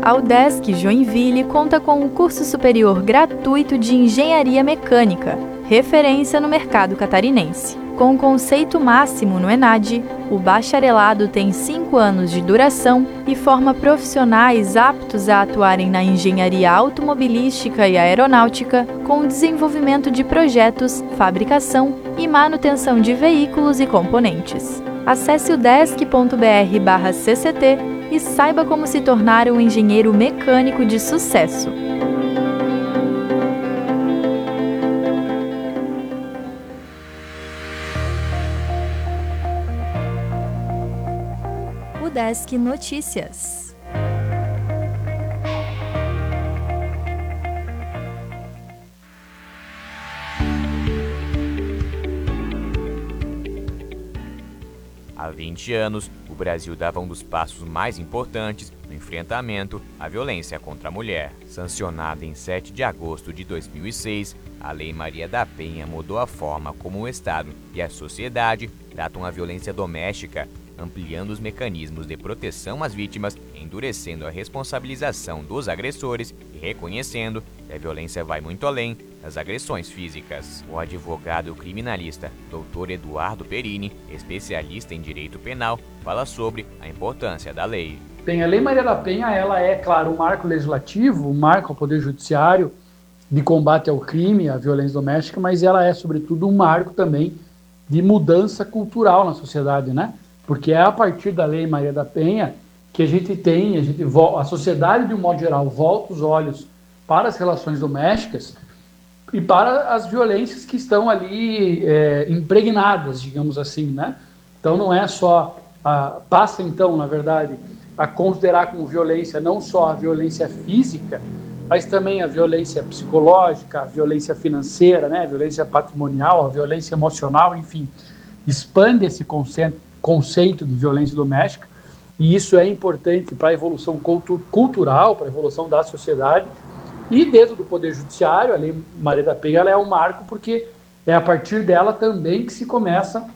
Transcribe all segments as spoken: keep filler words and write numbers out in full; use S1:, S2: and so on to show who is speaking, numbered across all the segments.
S1: A UDESC Joinville conta com um curso superior gratuito de Engenharia Mecânica, referência no mercado catarinense. Com o conceito máximo no ENAD, o bacharelado tem cinco anos de duração e forma profissionais aptos a atuarem na engenharia automobilística e aeronáutica, com desenvolvimento de projetos, fabricação e manutenção de veículos e componentes. Acesse udesc ponto br barra C C T e saiba como se tornar um engenheiro mecânico de sucesso. UDESC Notícias.
S2: Há vinte anos, o Brasil dava um dos passos mais importantes no enfrentamento à violência contra a mulher. Sancionada em sete de agosto de dois mil e seis, a Lei Maria da Penha mudou a forma como o Estado e a sociedade tratam a violência doméstica, ampliando os mecanismos de proteção às vítimas, endurecendo a responsabilização dos agressores e reconhecendo que a violência vai muito além das agressões físicas. O advogado criminalista doutor Eduardo Perini, especialista em direito penal, fala sobre a importância da lei.
S3: Bem, a Lei Maria da Penha, ela é, claro, um marco legislativo, um marco ao Poder Judiciário de combate ao crime, à violência doméstica, mas ela é, sobretudo, um marco também de mudança cultural na sociedade, né? Porque é a partir da Lei Maria da Penha que a gente tem, a, gente, a sociedade, de um modo geral, volta os olhos para as relações domésticas e para as violências que estão ali é, impregnadas, digamos assim, né? Então não é só, a, passa então, na verdade, a considerar como violência não só a violência física, mas também a violência psicológica, a violência financeira, né? A violência patrimonial, a violência emocional, enfim, expande esse conceito conceito de violência doméstica, e isso é importante para a evolução cultu cultural, para a evolução da sociedade, e dentro do Poder Judiciário, a Lei Maria da Penha ela é um marco, porque é a partir dela também que se começa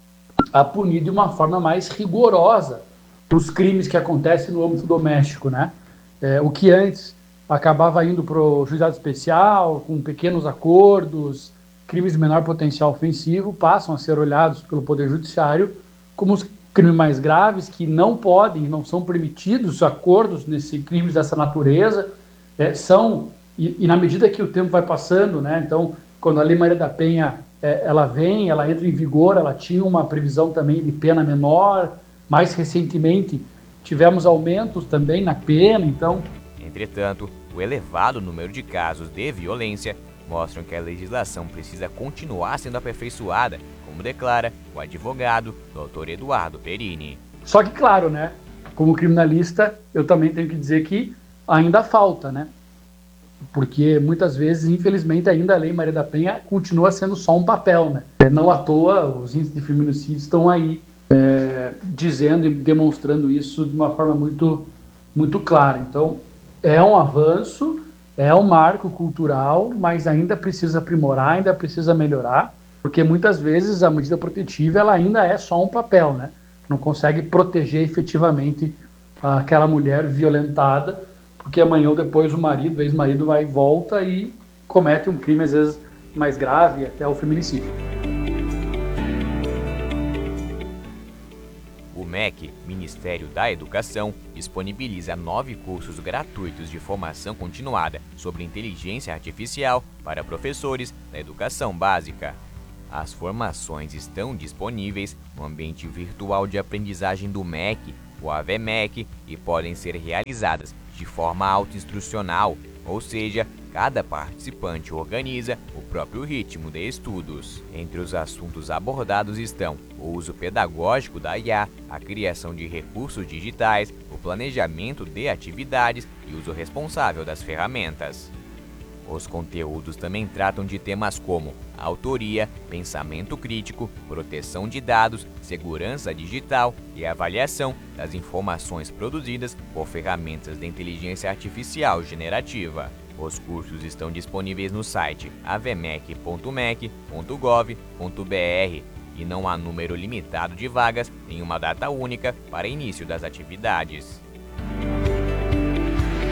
S3: a punir de uma forma mais rigorosa os crimes que acontecem no âmbito doméstico, né? É, o que antes acabava indo para o juizado especial, com pequenos acordos, crimes de menor potencial ofensivo, passam a ser olhados pelo Poder Judiciário como os crimes mais graves, que não podem, não são permitidos acordos nesses crimes dessa natureza, é, são, e, e na medida que o tempo vai passando, né, então, quando a Lei Maria da Penha, é, ela vem, ela entra em vigor, ela tinha uma previsão também de pena menor, mais recentemente tivemos aumentos também na pena, então...
S2: Entretanto, o elevado número de casos de violência mostram que a legislação precisa continuar sendo aperfeiçoada, como declara o advogado doutor Eduardo Perini.
S3: Só que, claro, né, como criminalista, eu também tenho que dizer que ainda falta, né? Porque muitas vezes, infelizmente, ainda a Lei Maria da Penha continua sendo só um papel, né? Não à toa, os índices de feminicídio estão aí é, dizendo e demonstrando isso de uma forma muito, muito clara. Então, é um avanço, é um marco cultural, mas ainda precisa aprimorar, ainda precisa melhorar, porque muitas vezes a medida protetiva ela ainda é só um papel, né? Não consegue proteger efetivamente aquela mulher violentada, porque amanhã ou depois o marido, o ex-marido, vai e volta e comete um crime às vezes mais grave, até o feminicídio.
S2: O M E C, Ministério da Educação, disponibiliza nove cursos gratuitos de formação continuada sobre inteligência artificial para professores da educação básica. As formações estão disponíveis no ambiente virtual de aprendizagem do M E C, o A V M E C, e podem ser realizadas de forma autoinstrucional, ou seja, cada participante organiza o próprio ritmo de estudos. Entre os assuntos abordados estão o uso pedagógico da I A, a criação de recursos digitais, o planejamento de atividades e o uso responsável das ferramentas. Os conteúdos também tratam de temas como autoria, pensamento crítico, proteção de dados, segurança digital e avaliação das informações produzidas por ferramentas de inteligência artificial generativa. Os cursos estão disponíveis no site a v m e c ponto m e c ponto gov ponto b r e não há número limitado de vagas em uma data única para início das atividades.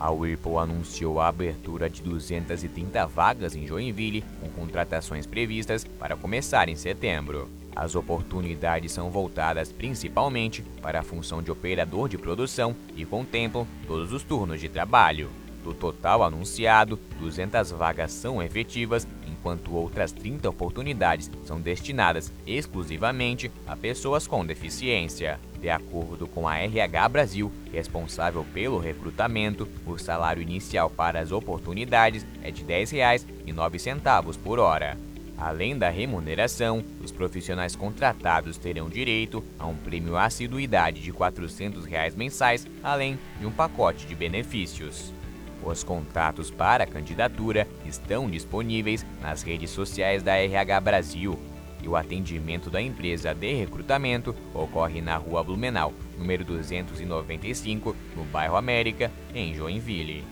S2: A Whirlpool anunciou a abertura de duzentas e trinta vagas em Joinville, com contratações previstas para começar em setembro. As oportunidades são voltadas principalmente para a função de operador de produção e contemplam todos os turnos de trabalho. Do total anunciado, duzentas vagas são efetivas, enquanto outras trinta oportunidades são destinadas exclusivamente a pessoas com deficiência. De acordo com a R H Brasil, responsável pelo recrutamento, o salário inicial para as oportunidades é de dez reais e nove centavos por hora. Além da remuneração, os profissionais contratados terão direito a um prêmio assiduidade de quatrocentos reais mensais, além de um pacote de benefícios. Os contatos para a candidatura estão disponíveis nas redes sociais da R H Brasil e o atendimento da empresa de recrutamento ocorre na Rua Blumenau, número duzentos e noventa e cinco, no bairro América, em Joinville.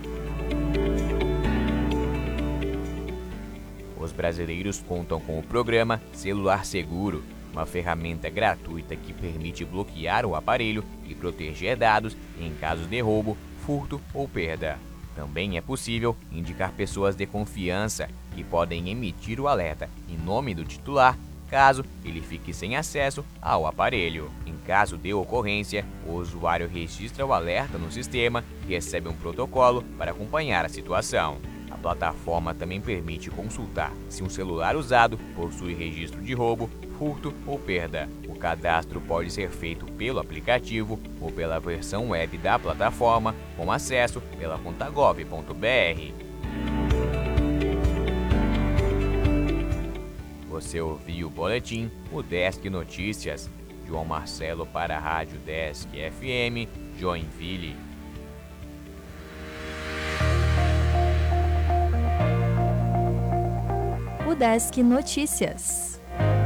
S2: Os brasileiros contam com o programa Celular Seguro, uma ferramenta gratuita que permite bloquear o aparelho e proteger dados em casos de roubo, furto ou perda. Também é possível indicar pessoas de confiança que podem emitir o alerta em nome do titular, caso ele fique sem acesso ao aparelho. Em caso de ocorrência, o usuário registra o alerta no sistema e recebe um protocolo para acompanhar a situação. A plataforma também permite consultar se um celular usado possui registro de roubo, furto ou perda. O cadastro pode ser feito pelo aplicativo ou pela versão web da plataforma, com acesso pela contagov ponto br. Você ouviu o boletim O Desk Notícias. João Marcelo para a Rádio Desk F M, Joinville.
S1: O Desk Notícias.